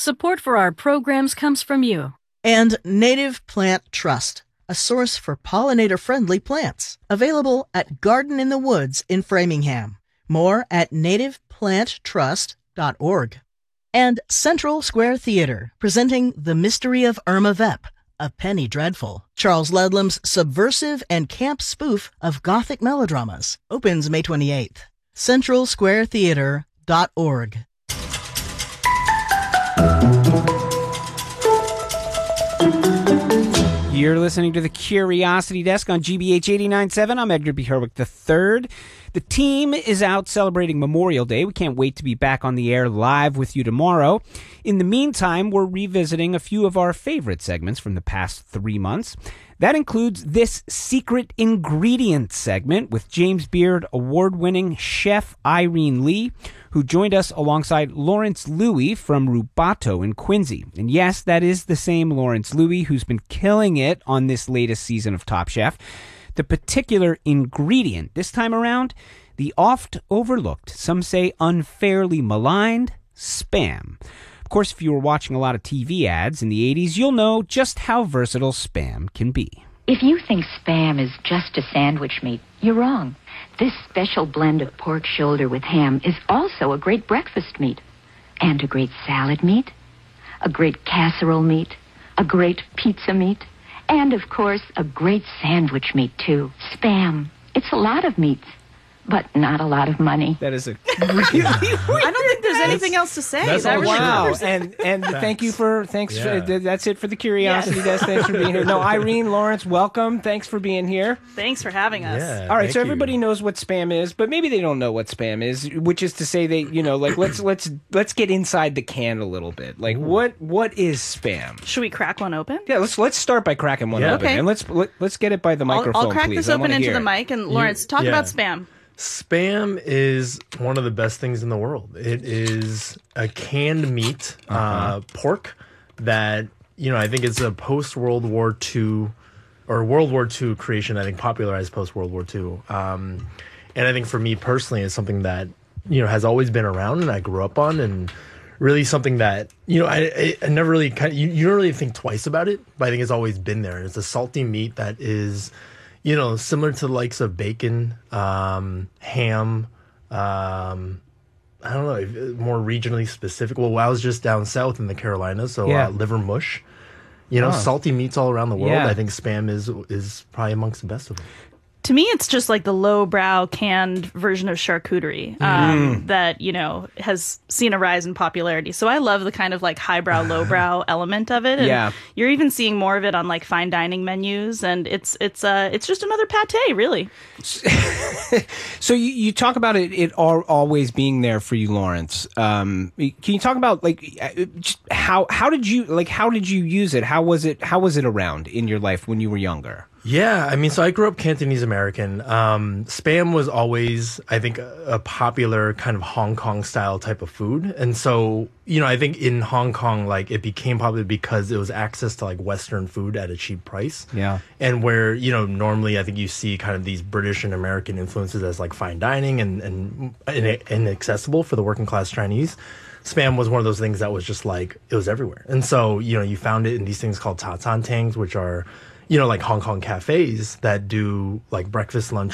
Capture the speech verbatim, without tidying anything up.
Support for our programs comes from you. And Native Plant Trust, a source for pollinator-friendly plants. Available at Garden in the Woods in Framingham. More at native plant trust dot org. And Central Square Theater, presenting The Mystery of Irma Vep, A Penny Dreadful. Charles Ludlam's subversive and camp spoof of Gothic melodramas. Opens May twenty-eighth. central square theater dot org. You're listening to the Curiosity Desk on G B H eighty-nine point seven. I'm Edgar B. Herwick the third. The team is out celebrating Memorial Day. We can't wait to be back on the air live with you tomorrow. In the meantime, we're revisiting a few of our favorite segments from the past three months. That includes this Secret Ingredients segment with James Beard award-winning chef Irene Lee, who joined us alongside Lawrence Louie from Rubato in Quincy. And yes, that is the same Lawrence Louie who's been killing it on this latest season of Top Chef. The particular ingredient this time around, the oft-overlooked, some say unfairly maligned, Spam. Of course, if you were watching a lot of T V ads in the eighties, you'll know just how versatile Spam can be. If you think Spam is just a sandwich meat, you're wrong. This special blend of pork shoulder with ham is also a great breakfast meat, and a great salad meat, a great casserole meat, a great pizza meat, and, of course, a great sandwich meat, too. Spam. It's a lot of meats, but not a lot of money. That is a really I don't think there's anything else to say. That's that all really wow. covers it. And and thank you for thanks. Yeah. For, that's it for the Curiosity Yes. Desk. Thanks for being here. No, Irene, Lawrence, welcome. Thanks for being here. Thanks for having us. Yeah, All right, thank so you. everybody knows what Spam is, but maybe they don't know what Spam is, which is to say they, you know, like let's let's let's get inside the can a little bit. Like what what is Spam? Should we crack one open? Yeah, let's let's start by cracking one Yeah. open, Okay. and let's let, let's get it by the I'll, microphone, I'll crack please. this I open wanna into hear the it. mic, and Lawrence, talk yeah. about Spam. Spam is one of the best things in the world. It is a canned meat, uh Uh-huh. pork that, you know, I think it's a post-World War Two or World War Two creation, I think popularized post-World War Two. Um, and I think for me personally, it's something that, you know, has always been around and I grew up on, and really something that, you know, I, I, I never really kind of, you, you don't really think twice about it, but I think it's always been there. And it's a salty meat that is, you know, similar to the likes of bacon, um, ham, um, I don't know, if- more regionally specific. Well, I was just down south in the Carolinas, so Yeah. uh, liver mush. You know, Oh. salty meats all around the world. Yeah. I think Spam is is probably amongst the best of them. To me, it's just like the lowbrow canned version of charcuterie um, that, you know, has seen a rise in popularity. So I love the kind of like highbrow, lowbrow element of it. And Yeah. you're even seeing more of it on like fine dining menus, and it's it's uh it's just another pate, really. So you, you talk about it, it all, always being there for you, Lawrence. Um, can you talk about like uh, just how how did you like how did you use it? How was it how was it around in your life when you were younger? Yeah, I mean, so I grew up Cantonese American. Um, Spam was always, I think, a, a popular kind of Hong Kong style type of food. And so, you know, I think in Hong Kong, like, it became popular because it was access to, like, Western food at a cheap price. Yeah. And where, you know, normally I think you see kind of these British and American influences as, like, fine dining and, and, and inaccessible for the working class Chinese. Spam was one of those things that was just, like, it was everywhere. And so, you know, you found it in these things called ta tan tangs, which are, you know, like Hong Kong cafes that do like breakfast, lunch,